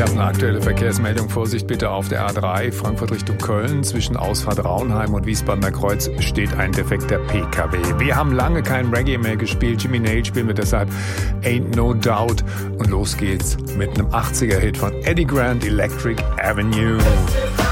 habe eine aktuelle Verkehrsmeldung. Vorsicht bitte auf der A3 Frankfurt Richtung Köln. Zwischen Ausfahrt Raunheim und Wiesbadener Kreuz steht ein defekter PKW. Wir haben lange kein Reggae mehr gespielt. Jimmy Nail spielen wir deshalb Ain't No Doubt. Und los geht's mit einem 80er-Hit von Eddie Grant, Electric Avenue.